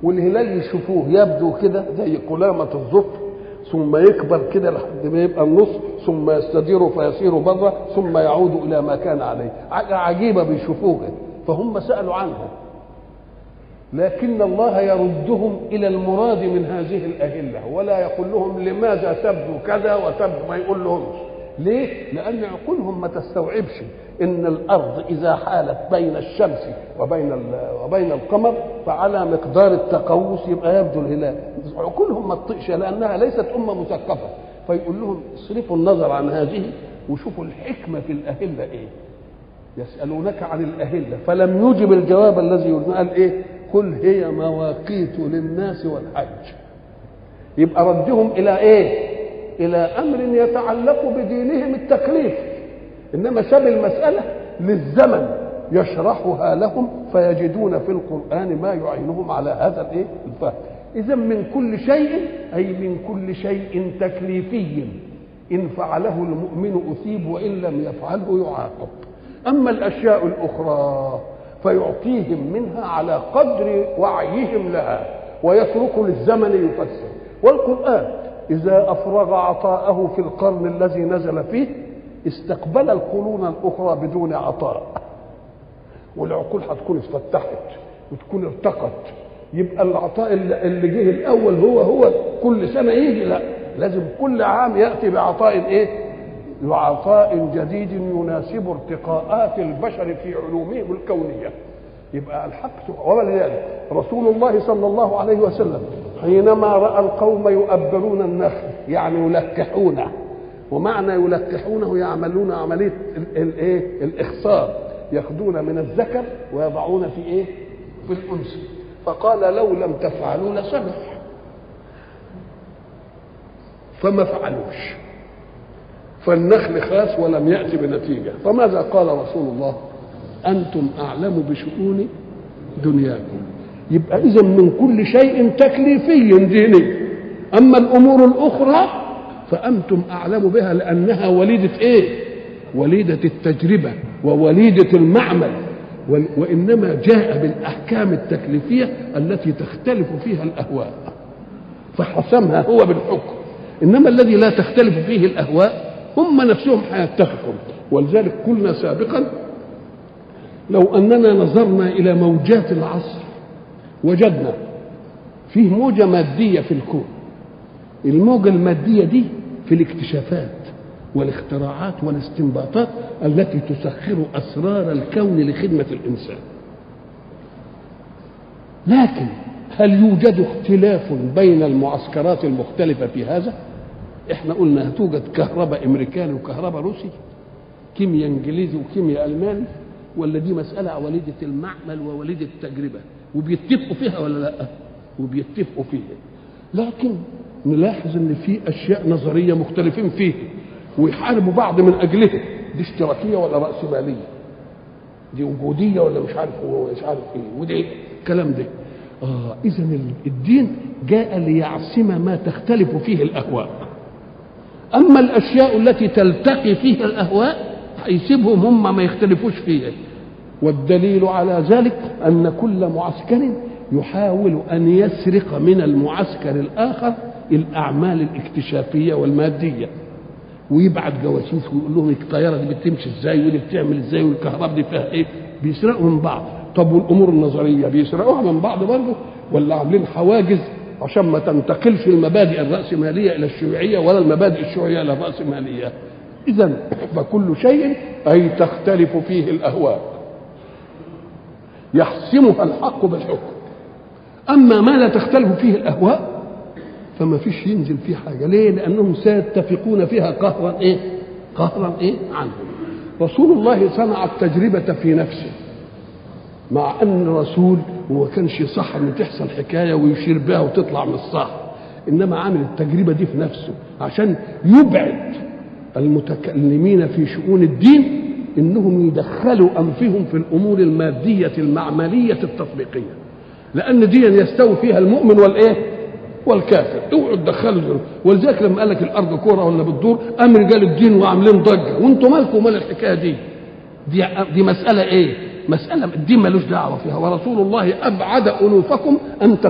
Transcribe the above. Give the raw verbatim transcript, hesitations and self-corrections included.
والهلال يشوفوه يبدو كده زي قلامة الظفر، ثم يكبر كده لحد ما يبقى النص، ثم يستدير فيسير بره، ثم يعود إلى ما كان عليه. عجيبة بيشوفوها، فهم سألوا عنها، لكن الله يردهم إلى المراد من هذه الأهلة، ولا يقول لهم لماذا تبدو كذا وتبدو، ما يقول لهمش. ليه؟ لأن عقولهم ما تستوعبش إن الأرض إذا حالت بين الشمس وبين وبين القمر فعلى مقدار التقوس يبقى يبدو الهلال. عقولهم ما تطيقش لأنها ليست أمة مثقفة، فيقول لهم اصرفوا النظر عن هذه وشوفوا الحكمة في الأهلة إيه. يسألونك عن الأهلة فلم يجب الجواب الذي يقول، قال إيه؟ قل هي مواقيت للناس والحج. يبقى ردهم إلى إيه؟ إلى أمر يتعلق بدينهم التكليف، إنما ساب المسألة للزمن يشرحها لهم فيجدون في القرآن ما يعينهم على هذا الإيه؟ الفهم. إذا من كل شيء، أي من كل شيء تكليفي إن فعله المؤمن أثيب وإن لم يفعله يعاقب. أما الأشياء الأخرى فيعطيهم منها على قدر وعيهم لها ويترك للزمن يفسر. والقرآن إذا أفرغ عطاءه في القرن الذي نزل فيه استقبل القرون الأخرى بدون عطاء، والعقول هتكون اتفتحت وتكون ارتقت. يبقى العطاء اللي جه الأول هو هو كل سنة يجي، لا، لازم كل عام يأتي بعطاء إيه؟ بعطاء جديد يناسب ارتقاءات البشر في علومهم الكونية. يبقى الحق. ولذلك رسول الله صلى الله عليه وسلم حينما رأى القوم يؤبرون النخل، يعني يلكحونه، ومعنى يلكحونه يعملون عملية الايه؟ الإخصاب، ياخذون من الذكر ويضعون في ايه؟ في الأنثى. فقال لو لم تفعلوا لسمح، فما فعلوش، فالنخل خاس ولم يأتي بنتيجة. فماذا قال رسول الله؟ أنتم أعلم بشؤون دنياكم. يبقى إذا من كل شيء تكليفي ديني، أما الأمور الأخرى فأنتم أعلم بها لأنها وليدة إيه؟ وليدة التجربة ووليدة المعمل، وإنما جاء بالأحكام التكليفية التي تختلف فيها الأهواء فحسمها هو بالحكم. إنما الذي لا تختلف فيه الأهواء هم نفسهم هيتفقوا. ولذلك قلنا سابقا لو أننا نظرنا إلى موجات العصر وجدنا فيه موجة مادية في الكون. الموجة المادية دي في الاكتشافات والاختراعات والاستنباطات التي تسخر أسرار الكون لخدمة الإنسان. لكن هل يوجد اختلاف بين المعسكرات المختلفة في هذا؟ احنا قلنا توجد كهرباء امريكاني وكهرباء روسي، كيمياء انجليزي وكيمياء الماني، ولا دي مسألة وليدة المعمل ووليدة التجربة وبيتفقوا فيها ولا لا؟ وبيتفقوا فيها. لكن نلاحظ ان في اشياء نظرية مختلفين فيها ويحاربوا بعض من اجلها. دي اشتراكية ولا رأسمالية؟ دي وجودية ولا مش عارف مش عارف ايه؟ ودي الكلام ده. اه اذا الدين جاء ليعصم ما تختلف فيه الاهواء. اما الاشياء التي تلتقي فيها الاهواء هيسيبهم هم ما يختلفوش فيها. والدليل على ذلك ان كل معسكر يحاول ان يسرق من المعسكر الاخر الاعمال الاكتشافيه والماديه، ويبعت جواسيس ويقول لهم الطياره دي بتمشي ازاي ودي بتعمل ازاي والكهرباء دي فيها ايه. بيسرقوا من بعض. طب والامور النظريه بيسرقوها من بعض برضه ولا عاملين حواجز عشان ما تنتقلش المبادئ الرأسمالية إلى الشيوعية ولا المبادئ الشيوعية إلى الرأسمالية؟ إذن فكل شيء أي تختلف فيه الأهواء يحسمها الحق بالحكم. أما ما لا تختلف فيه الأهواء فما فيش ينزل فيه حاجة. ليه؟ لأنهم سيتفقون فيها قهرا إيه؟ قهرا إيه؟ عنهم. رسول الله صنع التجربة في نفسه، مع أن الرسول وما كانش صح أن تحصل حكاية ويشير بها وتطلع من الصح، إنما عامل التجربة دي في نفسه عشان يبعد المتكلمين في شؤون الدين إنهم يدخلوا أنفهم في الأمور المادية المعملية التطبيقية، لأن دي يستوي فيها المؤمن والإيه؟ والكافر. اوعوا تدخلوا. ولذلك لما قال لك الأرض كورة ولا بتدور قام رجال الدين وعاملين ضجة، وأنتم مالكم مال الحكاية دي؟ دي دي مسألة إيه؟ مسألة الدين ملوش دعوة فيها. ورسول الله أبعد أنوفكم أن